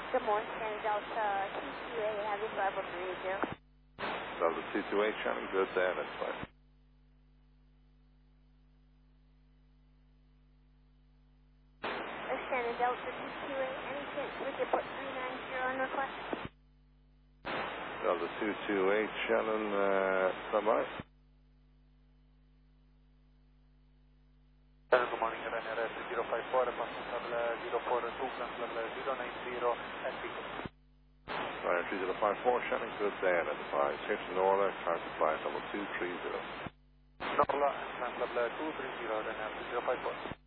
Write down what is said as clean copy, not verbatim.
Good morning, Shannon Delta 228, have you flight 380. Delta 228, Shannon, good day, that's fine. Shannon Delta 228, any chance we could put 390 on request? Delta 228, Shannon, stand by. Good morning, Ryanair 054, passing level 042, level 090 at Pico. Ryanair 3054, Shannon, good day, identify. Station Norla, target flight level 230. Norla, level 230, Ryanair 054.